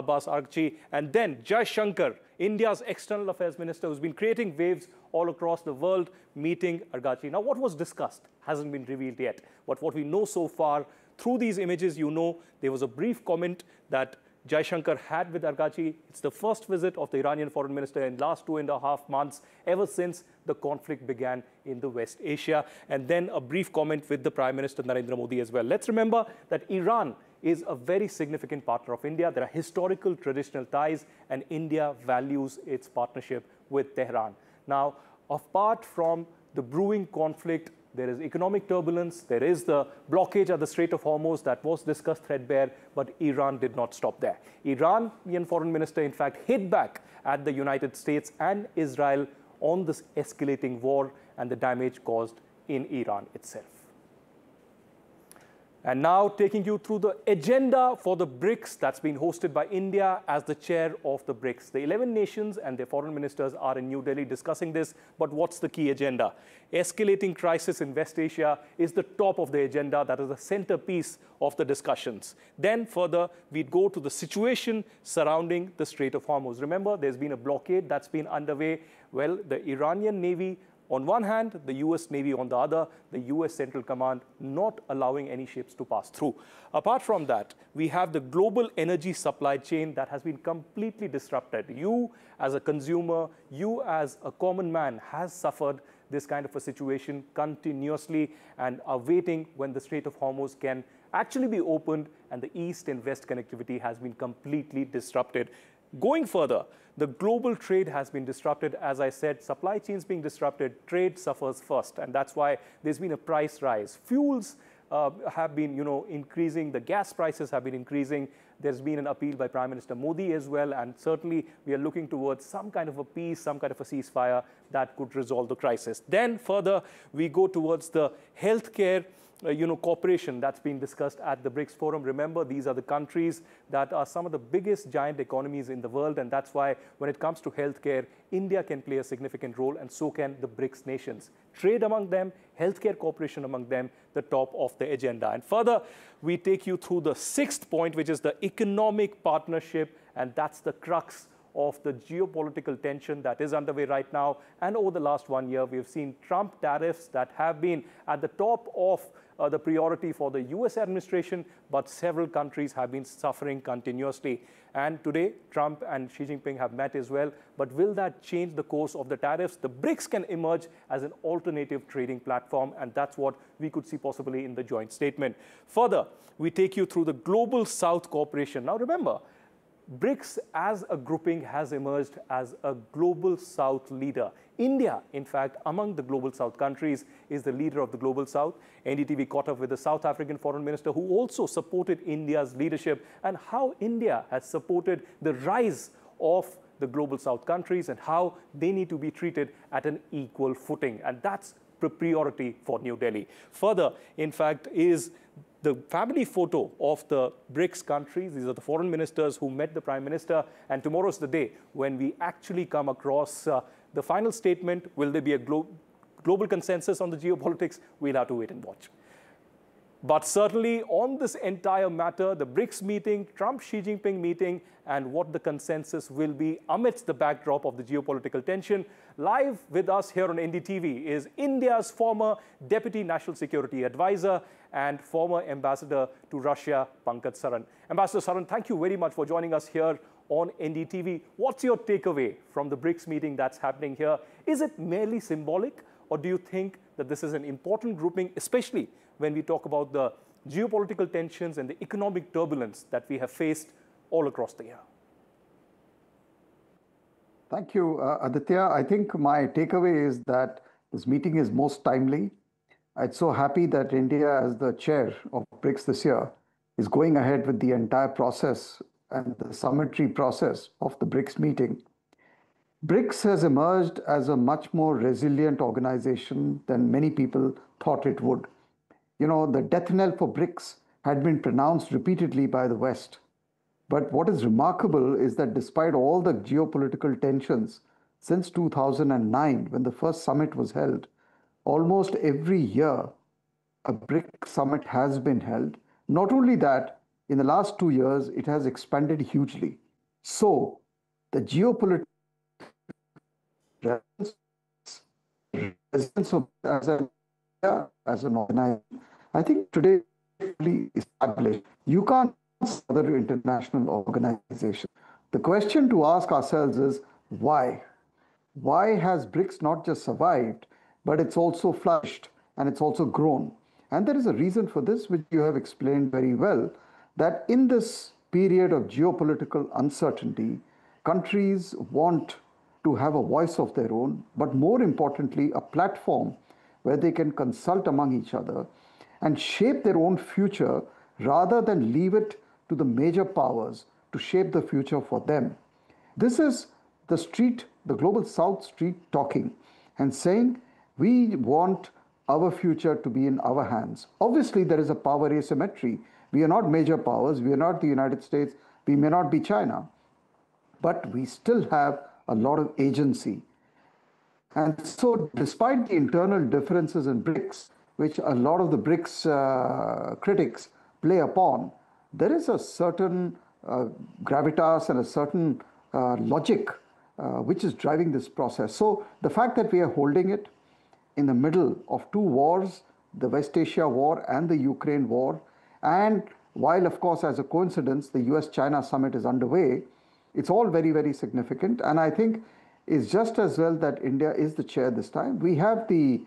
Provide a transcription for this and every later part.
Abbas Araghchi, and then Jai Shankar, India's external affairs minister, who's been creating waves all across the world, meeting Araghchi. Now, what was discussed hasn't been revealed yet. But what we know so far, through these images, there was a brief comment that Jai Shankar had with Araghchi. It's the first visit of the Iranian foreign minister in the last 2.5 months, ever since the conflict began in the West Asia. And then a brief comment with the Prime Minister Narendra Modi as well. Let's remember that Iran is a very significant partner of India. There are historical traditional ties, and India values its partnership with Tehran. Now, apart from the brewing conflict, there is economic turbulence, there is the blockage at the Strait of Hormuz that was discussed threadbare, but Iran did not stop there. Iranian foreign minister, in fact, hit back at the United States and Israel on this escalating war and the damage caused in Iran itself. And now taking you through the agenda for the BRICS that's been hosted by India as the chair of the BRICS. The 11 nations and their foreign ministers are in New Delhi discussing this, but what's the key agenda? Escalating crisis in West Asia is the top of the agenda. That is the centerpiece of the discussions. Then further, we'd go to the situation surrounding the Strait of Hormuz. Remember, there's been a blockade that's been underway. Well, the Iranian Navy on one hand, the US Navy on the other, the US Central Command not allowing any ships to pass through. Apart from that, we have the global energy supply chain that has been completely disrupted. You as a consumer, you as a common man has suffered this kind of a situation continuously and are waiting when the Strait of Hormuz can actually be opened, and the east and west connectivity has been completely disrupted. Going further, the global trade has been disrupted. As I said, supply chains being disrupted, trade suffers first. And that's why there's been a price rise. Fuels have been, increasing. The gas prices have been increasing. There's been an appeal by Prime Minister Modi as well. And certainly, we are looking towards some kind of a peace, some kind of a ceasefire that could resolve the crisis. Then further, we go towards the healthcare cooperation that's been discussed at the BRICS Forum. Remember, these are the countries that are some of the biggest giant economies in the world, and that's why when it comes to healthcare, India can play a significant role, and so can the BRICS nations. Trade among them, healthcare cooperation among them, the top of the agenda. And further, we take you through the sixth point, which is the economic partnership, and that's the crux of the geopolitical tension that is underway right now. And over the last 1 year, we've seen Trump tariffs that have been at the top of the priority for the US administration, but several countries have been suffering continuously. And today, Trump and Xi Jinping have met as well. But will that change the course of the tariffs? The BRICS can emerge as an alternative trading platform, and that's what we could see possibly in the joint statement. Further, we take you through the Global South cooperation. Now remember, BRICS as a grouping has emerged as a Global South leader. India, in fact, among the Global South countries, is the leader of the Global South. NDTV caught up with the South African foreign minister who also supported India's leadership and how India has supported the rise of the Global South countries and how they need to be treated at an equal footing. And that's priority for New Delhi. Further, in fact, is the family photo of the BRICS countries. These are the foreign ministers who met the Prime Minister. And tomorrow's the day when we actually come across the final statement. Will there be a global consensus on the geopolitics? We'll have to wait and watch. But certainly on this entire matter, the BRICS meeting, Trump-Xi Jinping meeting, and what the consensus will be amidst the backdrop of the geopolitical tension. Live with us here on NDTV is India's former Deputy National Security Advisor and former Ambassador to Russia, Pankaj Saran. Ambassador Saran, thank you very much for joining us here on NDTV. What's your takeaway from the BRICS meeting that's happening here? Is it merely symbolic, or do you think that this is an important grouping, especially when we talk about the geopolitical tensions and the economic turbulence that we have faced all across the year? Thank you, Aditya. I think my takeaway is that this meeting is most timely. I'm so happy that India, as the chair of BRICS this year, is going ahead with the entire process and the summary process of the BRICS meeting. BRICS has emerged as a much more resilient organization than many people thought it would. The death knell for BRICS had been pronounced repeatedly by the West. But what is remarkable is that despite all the geopolitical tensions since 2009, when the first summit was held, almost every year a BRICS summit has been held. Not only that, in the last 2 years, it has expanded hugely. So the geopolitical presence of as an organization, I think today fully established. You can't ask other international organizations. The question to ask ourselves is why? Why has BRICS not just survived, but it's also flourished and it's also grown? And there is a reason for this, which you have explained very well, that in this period of geopolitical uncertainty, countries want to have a voice of their own, but more importantly, a platform where they can consult among each other and shape their own future rather than leave it to the major powers to shape the future for them. This is the street, the global south street talking and saying, we want our future to be in our hands. Obviously, there is a power asymmetry. We are not major powers. We are not the United States. We may not be China. But we still have a lot of agency. And so, despite the internal differences in BRICS, which a lot of the BRICS critics play upon, there is a certain gravitas and a certain logic which is driving this process. So, the fact that we are holding it in the middle of two wars, the West Asia war and the Ukraine war, and while, of course, as a coincidence, the US-China summit is underway, it's all very, very significant. And I think it's just as well that India is the chair this time. We have the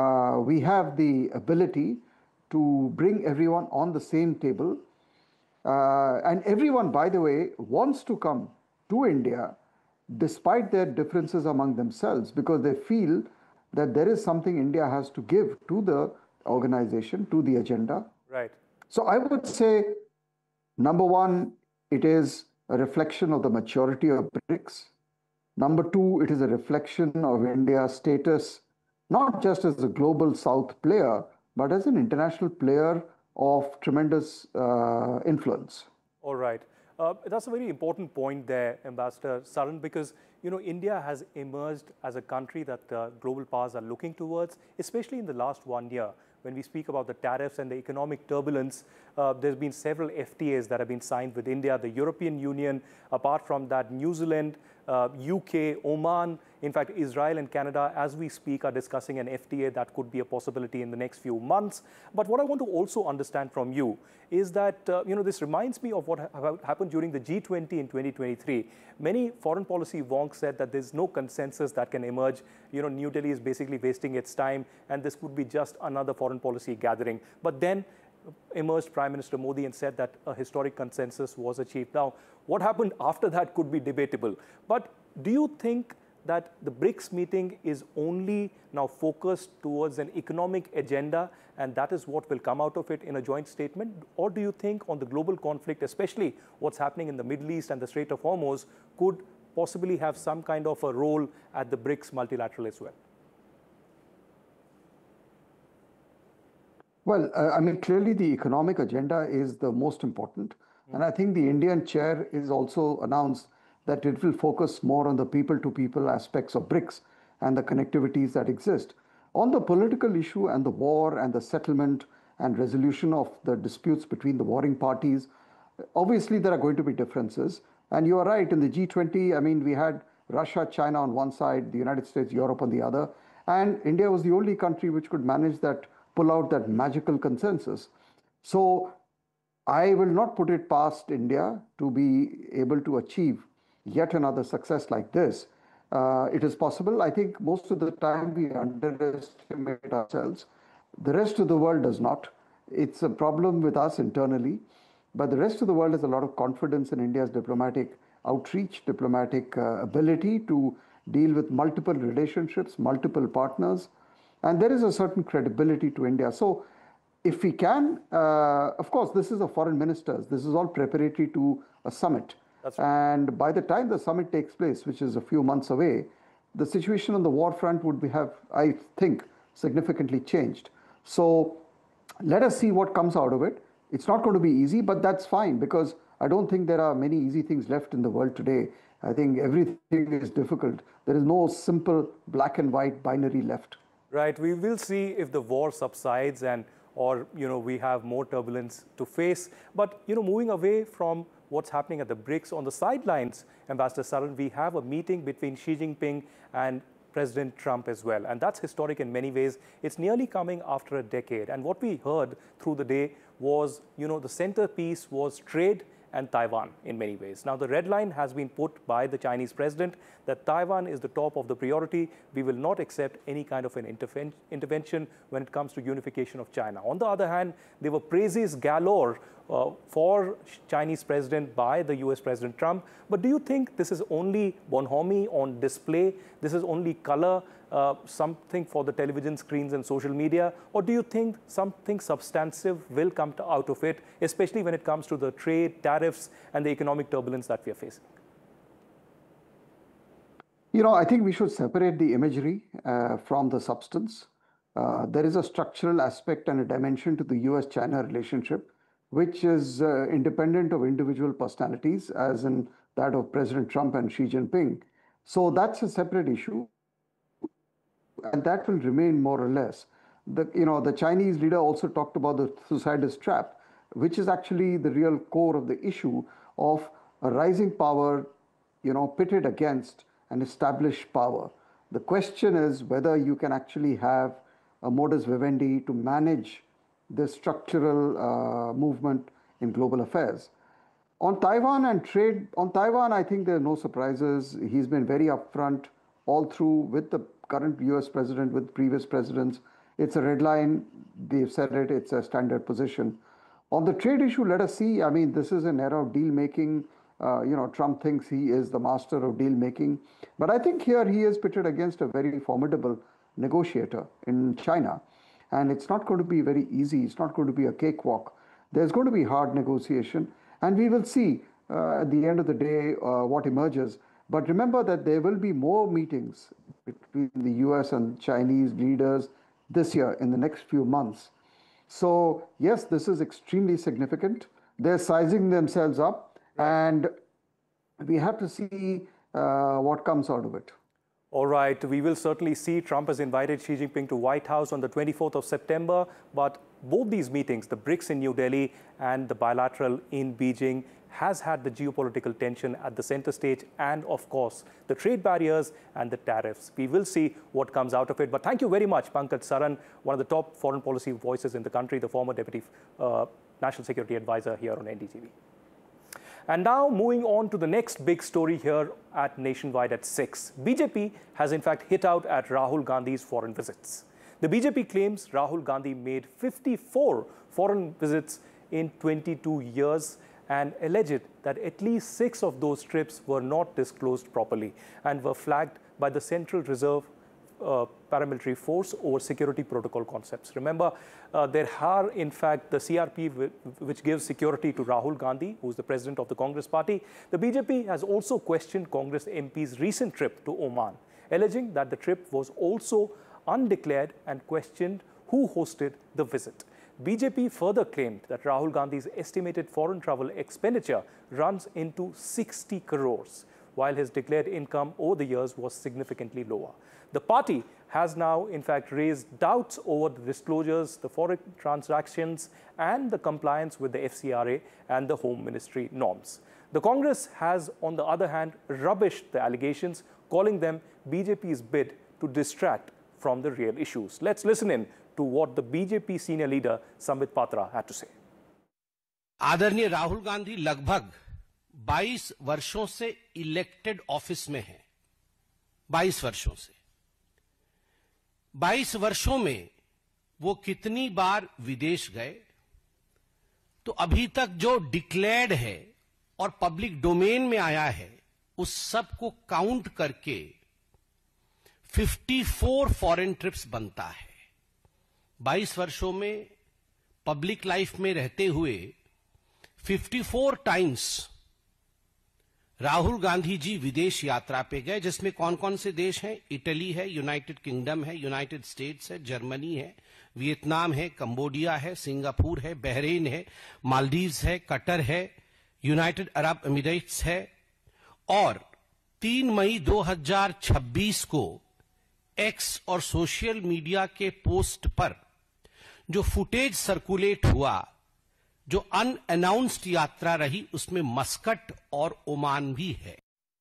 ability to bring everyone on the same table. And everyone, by the way, wants to come to India despite their differences among themselves, because they feel that there is something India has to give to the organization, to the agenda. Right. So I would say, number one, it is a reflection of the maturity of BRICS. Number two, it is a reflection of India's status, not just as a global South player, but as an international player of tremendous influence. All right. That's a very important point there, Ambassador Saran, because India has emerged as a country that global powers are looking towards, especially in the last 1 year. When we speak about the tariffs and the economic turbulence, there's been several FTAs that have been signed with India, the European Union, apart from that, New Zealand, UK, Oman. In fact, Israel and Canada, as we speak, are discussing an FTA that could be a possibility in the next few months. But what I want to also understand from you is that, this reminds me of what happened during the G20 in 2023. Many foreign policy wonks said that there's no consensus that can emerge. New Delhi is basically wasting its time, and this could be just another foreign policy gathering. But then emerged Prime Minister Modi and said that a historic consensus was achieved. Now, what happened after that could be debatable. But do you think that the BRICS meeting is only now focused towards an economic agenda, and that is what will come out of it in a joint statement? Or do you think on the global conflict, especially what's happening in the Middle East and the Strait of Hormuz, could possibly have some kind of a role at the BRICS multilateral as well? Well, clearly the economic agenda is the most important. And I think the Indian chair is also announced that it will focus more on the people-to-people aspects of BRICS and the connectivities that exist. On the political issue and the war and the settlement and resolution of the disputes between the warring parties, obviously there are going to be differences. And you are right, in the G20, we had Russia, China on one side, the United States, Europe on the other. And India was the only country which could manage that, pull out that magical consensus. So I will not put it past India to be able to achieve yet another success like this. It is possible. I think most of the time we underestimate ourselves. The rest of the world does not. It's a problem with us internally. But the rest of the world has a lot of confidence in India's diplomatic outreach, diplomatic ability to deal with multiple relationships, multiple partners. And there is a certain credibility to India. So if we can, of course, this is a foreign ministers. This is all preparatory to a summit. That's right. And by the time the summit takes place, which is a few months away, the situation on the war front would have, I think, significantly changed. So let us see what comes out of it. It's not going to be easy, but that's fine, because I don't think there are many easy things left in the world today. I think everything is difficult. There is no simple black and white binary left. Right. We will see if the war subsides or we have more turbulence to face. But moving away from what's happening at the BRICS on the sidelines, Ambassador Saran, we have a meeting between Xi Jinping and President Trump as well. And that's historic in many ways. It's nearly coming after a decade. And what we heard through the day was, the centerpiece was trade and Taiwan in many ways. Now, the red line has been put by the Chinese president that Taiwan is the top of the priority. We will not accept any kind of an intervention when it comes to unification of China. On the other hand, there were praises galore for Chinese president by the US President Trump. But do you think this is only bonhomie on display? This is only color, something for the television screens and social media? Or do you think something substantive will come out of it, especially when it comes to the trade, tariffs, and the economic turbulence that we are facing? I think we should separate the imagery from the substance. There is a structural aspect and a dimension to the US-China relationship, which is independent of individual personalities, as in that of President Trump and Xi Jinping. So that's a separate issue, and that will remain more or less. The Chinese leader also talked about the Thucydides trap, which is actually the real core of the issue of a rising power, pitted against an established power. The question is whether you can actually have a modus vivendi to manage the structural movement in global affairs. On Taiwan and trade, I think there are no surprises. He's been very upfront all through with the current US president, with previous presidents. It's a red line. They've said it. It's a standard position. On the trade issue, let us see. I mean, this is an era of deal making. Trump thinks he is the master of deal making. But I think here he is pitted against a very formidable negotiator in China. And it's not going to be very easy. It's not going to be a cakewalk. There's going to be hard negotiation. And we will see at the end of the day what emerges. But remember that there will be more meetings between the US and Chinese leaders this year in the next few months. So, yes, this is extremely significant. They're sizing themselves up, and we have to see what comes out of it. All right, we will certainly see. Trump has invited Xi Jinping to White House on the 24th of September. But both these meetings, the BRICS in New Delhi and the bilateral in Beijing, has had the geopolitical tension at the center stage and, of course, the trade barriers and the tariffs. We will see what comes out of it. But thank you very much, Pankaj Saran, one of the top foreign policy voices in the country, the former Deputy National Security Advisor here on NDTV. And now moving on to the next big story here at Nationwide at 6. BJP has in fact hit out at Rahul Gandhi's foreign visits. The BJP claims Rahul Gandhi made 54 foreign visits in 22 years and alleged that at least 6 of those trips were not disclosed properly and were flagged by the Central Reserve paramilitary force over security protocol concepts. Remember, there are in fact the CRP which gives security to Rahul Gandhi, who is the president of the Congress party. The BJP has also questioned Congress MP's recent trip to Oman, alleging that the trip was also undeclared and questioned who hosted the visit. BJP further claimed that Rahul Gandhi's estimated foreign travel expenditure runs into 60 crores, while his declared income over the years was significantly lower. The party has now, in fact, raised doubts over the disclosures, the foreign transactions, and the compliance with the FCRA and the Home Ministry norms. The Congress has, on the other hand, rubbished the allegations, calling them BJP's bid to distract from the real issues. Let's listen in to what the BJP senior leader Sambit Patra had to say. आदरणीय राहुल गांधी लगभग 22 वर्षों से elected office में हैं। 22 वर्षों से 22 वर्षों में वो कितनी बार विदेश गए, तो अभी तक जो डिक्लेयर्ड है और पब्लिक डोमेन में आया है उस सब को काउंट करके 54 फॉरेन ट्रिप्स बनता है। 22 वर्षों में पब्लिक लाइफ में रहते हुए 54 टाइम्स राहुल गांधी जी विदेश यात्रा पे गए, जिसमें कौन कौन से देश हैं? इटली है, यूनाइटेड किंगडम है, यूनाइटेड स्टेट्स है, जर्मनी है, वियतनाम है, कंबोडिया है, सिंगापुर है, बहरीन है, मालदीव्स है, कतर है, यूनाइटेड अरब एमिरेट्स है। और 3 मई 2026 को एक्स और सोशल मीडिया के पोस्ट पर जो फुटेज सर्कुलेट हुआ जो अनअनाउंस्ड यात्रा रही उसमें मस्कट और ओमान भी है।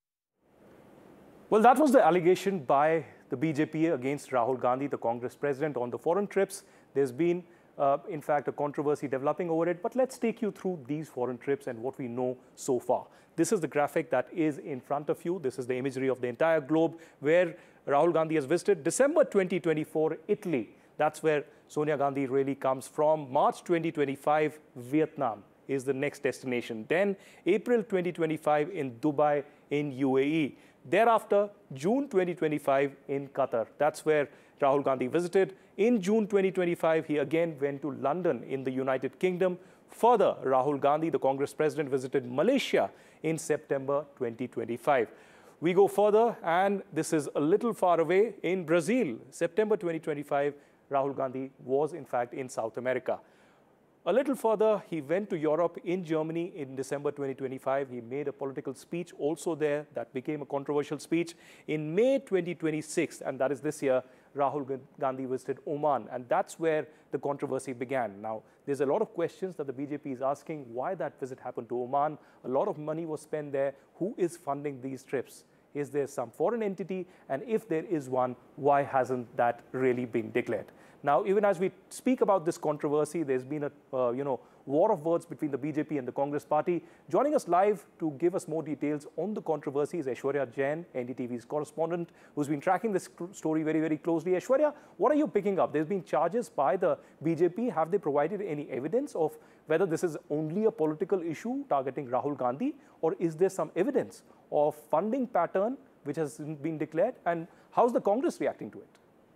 Well, that was the allegation by the BJP against Rahul Gandhi, the Congress president, on the foreign trips. There's been, in fact, a controversy developing over it. But let's take you through these foreign trips and what we know so far. This is the graphic that is in front of you. This is the imagery of the entire globe where Rahul Gandhi has visited. December 2024, Italy. That's where Sonia Gandhi really comes from. March 2025, Vietnam is the next destination. Then April 2025 in Dubai in UAE. Thereafter, June 2025 in Qatar. That's where Rahul Gandhi visited. In June 2025, he again went to London in the United Kingdom. Further, Rahul Gandhi, the Congress president, visited Malaysia in September 2025. We go further, and this is a little far away. In Brazil, September 2025, Rahul Gandhi was in fact in South America. A little further, he went to Europe in Germany in December 2025. He made a political speech also there that became a controversial speech. In May 2026, and that is this year, Rahul Gandhi visited Oman, and that's where the controversy began. Now, there's a lot of questions that the BJP is asking why that visit happened to Oman. A lot of money was spent there. Who is funding these trips? Is there some foreign entity? And if there is one, why hasn't that really been declared? Now, even as we speak about this controversy, there's been a war of words between the BJP and the Congress party. Joining us live to give us more details on the controversy is Aishwarya Jain, NDTV's correspondent, who's been tracking this story very, very closely. Aishwarya, what are you picking up? There's been charges by the BJP. Have they provided any evidence of whether this is only a political issue targeting Rahul Gandhi, or is there some evidence of funding pattern which has been declared? And how's the Congress reacting to it?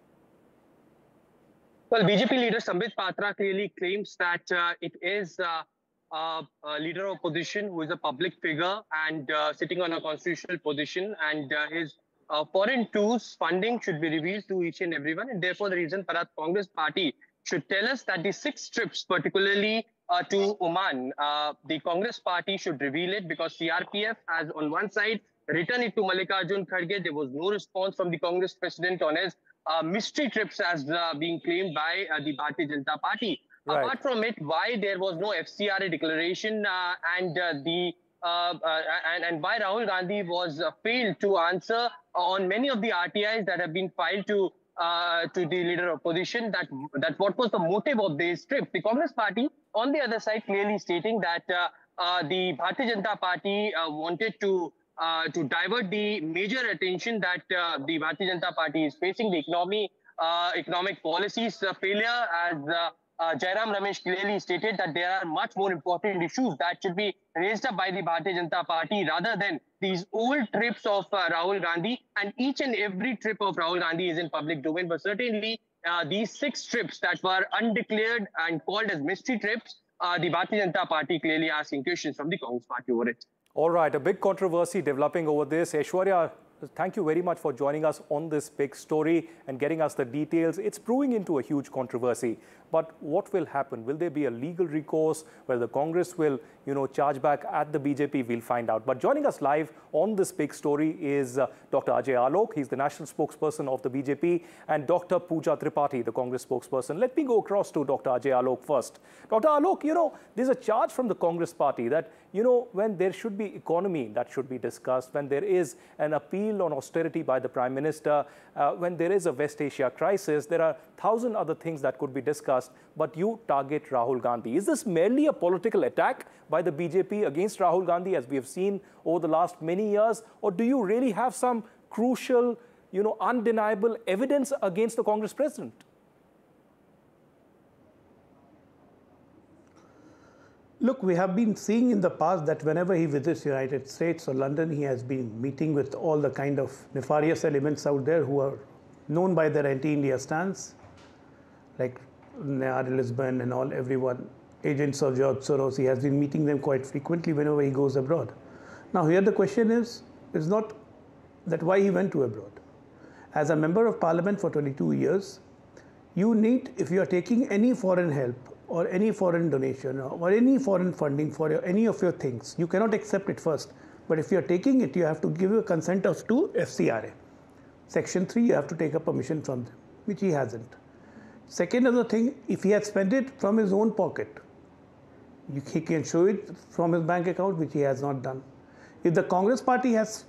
Well, BJP leader Sambit Patra clearly claims that it is a leader of opposition who is a public figure and sitting on a constitutional position, and his foreign tours funding should be revealed to each and everyone. And therefore, the reason Bharat Congress Party should tell us that the 6 trips, particularly to Oman, the Congress Party should reveal it, because CRPF has on one side written it to Mallikarjun Kharge. There was no response from the Congress president on his mystery trips as being claimed by the Bharatiya Janata Party. Right. Apart from it, why there was no FCRA declaration and why Rahul Gandhi was failed to answer on many of the RTIs that have been filed to the leader of opposition, that what was the motive of this trip. The Congress Party, on the other side, clearly stating that the Bharatiya Janata Party wanted to divert the major attention that the Bharatiya Janata Party is facing, the economic policies failure, as Jairam Ramesh clearly stated that there are much more important issues that should be raised up by the Bharatiya Janata Party rather than these old trips of Rahul Gandhi. And each and every trip of Rahul Gandhi is in public domain, but certainly these 6 trips that were undeclared and called as mystery trips, the Bharatiya Janata Party clearly asking questions from the Congress Party over it. All right, a big controversy developing over this. Aishwarya, thank you very much for joining us on this big story and getting us the details. It's brewing into a huge controversy. But what will happen? Will there be a legal recourse where the Congress will, charge back at the BJP? We'll find out. But joining us live on this big story is Dr. Ajay Alok. He's the national spokesperson of the BJP, and Dr. Pooja Tripathi, the Congress spokesperson. Let me go across to Dr. Ajay Alok first. Dr. Alok, there's a charge from the Congress party that, when there should be economy that should be discussed, when there is an appeal on austerity by the Prime Minister, when there is a West Asia crisis, there are 1,000 other things that could be discussed, but you target Rahul Gandhi. Is this merely a political attack by the BJP against Rahul Gandhi, as we have seen over the last many years, or do you really have some crucial, undeniable evidence against the Congress president? Look, we have been seeing in the past that whenever he visits the United States or London, he has been meeting with all the kind of nefarious elements out there who are known by their anti-India stance, like Nayar Lisbon and everyone, agents of George Soros. He has been meeting them quite frequently whenever he goes abroad. Now here the question is not that why he went to abroad. As a member of parliament for 22 years, you need, if you are taking any foreign help or any foreign donation or any foreign funding for any of your things, you cannot accept it first. But if you are taking it, you have to give a consent to FCRA. Section 3, you have to take a permission from them, which he hasn't. Second other thing, if he had spent it from his own pocket, He can show it from his bank account, which he has not done. If the Congress party has